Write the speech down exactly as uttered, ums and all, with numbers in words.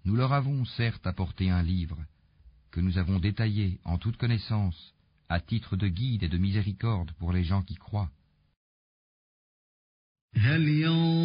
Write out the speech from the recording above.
Nous leur avons certes apporté un livre, que nous avons détaillé en toute connaissance, à titre de guide et de miséricorde pour les gens qui croient. هل